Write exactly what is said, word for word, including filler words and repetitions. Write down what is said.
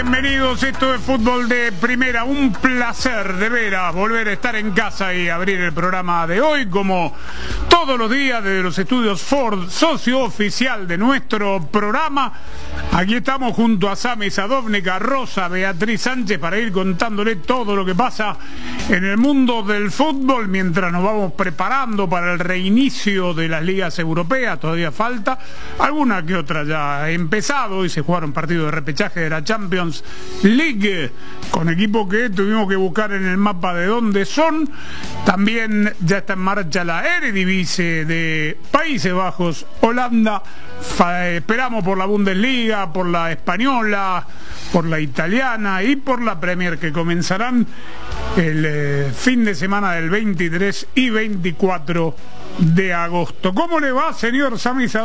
bienvenidos, esto es Fútbol de Primera, un placer de veras volver a estar en casa y abrir el programa de hoy como todos los días desde los estudios Ford, socio oficial de nuestro programa. Aquí estamos junto a Sami Sadovnica, Rosa, Beatriz Sánchez para ir contándole todo lo que pasa en el mundo del fútbol mientras nos vamos preparando para el reinicio de las ligas europeas. Todavía falta, alguna que otra ya ha empezado y se jugaron partidos de repechaje de la Champions League con equipos que tuvimos que buscar en el mapa de dónde son. También ya está en marcha la Eredivisie de Países Bajos, Holanda. Fa esperamos por la Bundesliga, por la española, por la italiana y por la Premier, que comenzarán el eh, fin de semana del veintitrés y veinticuatro de agosto. ¿Cómo le va, señor Sami Sadovnica?